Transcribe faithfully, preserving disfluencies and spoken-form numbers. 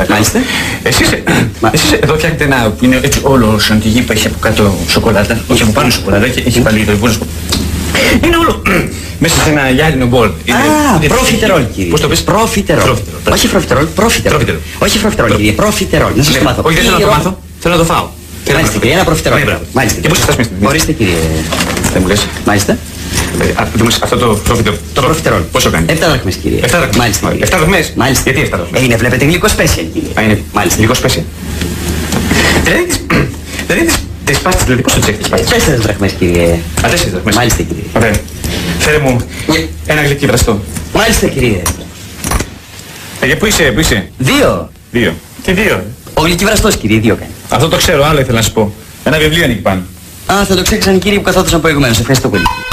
παρακαλώ. Μάλιστα. Εσείς, εσείς εδώ φτιάχνετε ένα που είναι έτσι όλο σαν τη γη που έχει από κάτω σοκολάτα, όχι από πάνω σοκολάτα και έχει πάλι το υπόλοιπο. Είναι όλο μέσα σε ένα γυάλινο μπολ. Α, προφιτερόλ, κύριε. Πώς το πες? Προφιτερόλ. Όχι προφιτερόλ, προφιτερόλ. Όχι προφιτερόλ, κύριε, προφιτερόλ. Να σας το μάθω. Όχι, δεν θέλω να το μάθω. Θέλω να το φάω. Μάλιστα, κύριε, ένα προφιτερόλ. Μάλιστα. Και πώς θα στάσουμε? Ορίστε, κύριε. Δεν μου λες. Μάλιστα. Αυτό το προφιτερόλ. Το προφιτερόλ. Πόσο κάνει? Επτά δραχμές, κύριε. Επτά δραχμές. Μάλιστα. Επτά δραχμές. Μάλιστα. Γιατί επτά δραχμές? Ε, είναι, βλέπετε, γλυκό special, κύριε. Α, είναι Μάλιστα. λίγο special. Δηλαδή τις... Δηλαδή τις... Τις πάστες, δηλαδή πόσο τις έχεις τις πάστες? Τέσσερις δραχμές, κύριε. Α, τέσσερις δραχμές. Μάλιστα, κύριε. Ωραία. Φέρε μου ένα γλυκί βραστό. Μάλιστα, κύριε. Ε, πού είσαι, πού είσαι? Δύο. Δύο. Τι δύο? Ο γλυκυβραστός, κύριε, δύο κάνει. Αυτό το ξέρω, άλλο ήθελα να σου πω. Ένα βιβλίο είναι εκεί πάνω. Α, θα το ξέχασαν οι κύριοι που καθόντουσαν προηγουμένως. Ευχαριστώ πολύ.